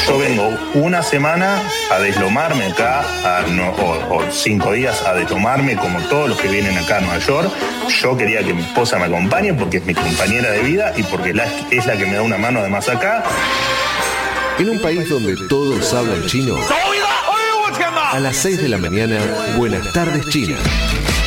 yo vengo una semana a deslomarme acá, o 5 días a deslomarme como todos los que vienen acá a Nueva York. Yo quería que mi esposa me acompañe porque es mi compañera de vida y porque es la que me da una mano además acá. En un país donde todos hablan chino, a las 6 de la mañana, Buenas tardes China.